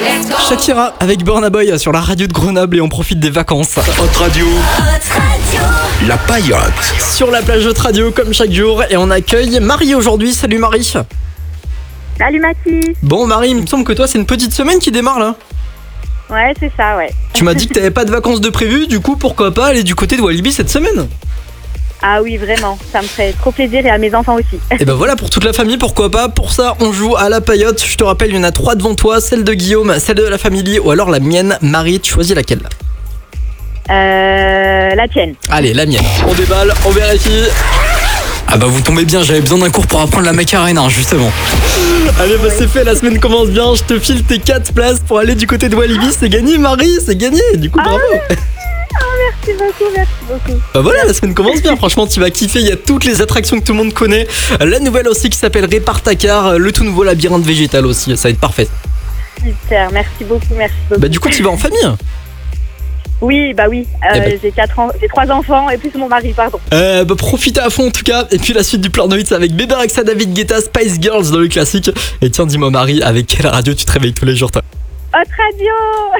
Shakira avec Burna Boy sur la radio de Grenoble et on profite des vacances. Hot Radio, la paillote. Sur la plage Hot Radio comme chaque jour et on accueille Marie aujourd'hui. Salut Marie. Salut Mathis. Bon Marie, il me semble que toi c'est une petite semaine qui démarre là. Ouais, c'est ça, ouais. Tu m'as dit que t'avais pas de vacances de prévu, du coup pourquoi pas aller du côté de Walibi cette semaine. Ah oui, vraiment, ça me ferait trop plaisir et à mes enfants aussi. Et ben voilà, pour toute la famille, pourquoi pas. Pour ça, on joue à la paillote. Je te rappelle, il y en a 3 devant toi, celle de Guillaume, celle de la famille ou alors la mienne. Marie, tu choisis laquelle? La tienne. Allez, la mienne. On déballe, on vérifie. Ah bah vous tombez bien, j'avais besoin d'un cours pour apprendre la Macarena justement. Allez bah c'est fait, la semaine commence bien, je te file tes 4 places pour aller du côté de Walibi, c'est gagné Marie, c'est gagné, du coup bravo. Merci beaucoup. Bah voilà, la semaine commence bien, franchement tu vas kiffer, il y a toutes les attractions que tout le monde connaît. La nouvelle aussi qui s'appelle Répare ta car, le tout nouveau labyrinthe végétal aussi, ça va être parfait. Super, merci beaucoup. Bah du coup tu vas en famille? Oui, bah oui, j'ai 3 enfants et plus mon mari, pardon. Bah profitez à fond en tout cas. Et puis la suite du plan de hits avec Bébé Rexha, David Guetta, Spice Girls dans le classique. Et tiens dis-moi Marie, avec quelle radio tu te réveilles tous les jours toi? Hot Radio.